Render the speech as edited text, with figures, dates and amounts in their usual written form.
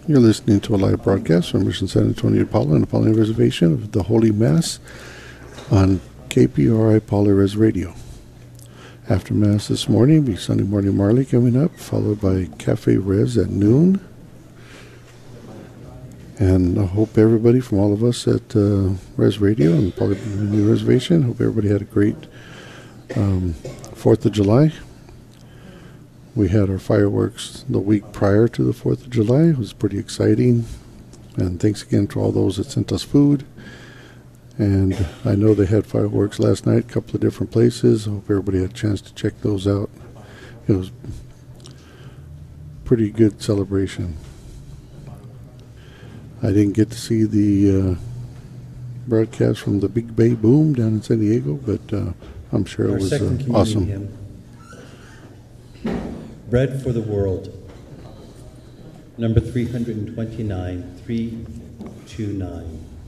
You're listening to a live broadcast from Mission San Antonio Paula and the Paula Reservation of the Holy Mass on KPRI Paula Res Radio. After Mass this morning, be Sunday Morning Marley coming up, followed by Cafe Res at noon. And I hope everybody from all of us at Res Radio and Paula Reservation, hope everybody had a great 4th of July. We had our fireworks the week prior to the 4th of July. It was pretty exciting. And thanks again to all those that sent us food. And I know they had fireworks last night, a couple of different places. I hope everybody had a chance to check those out. It was pretty good celebration. I didn't get to see the broadcast from the Big Bay Boom down in San Diego, but I'm sure it was awesome. Hymn. Bread for the World, number 329, 329.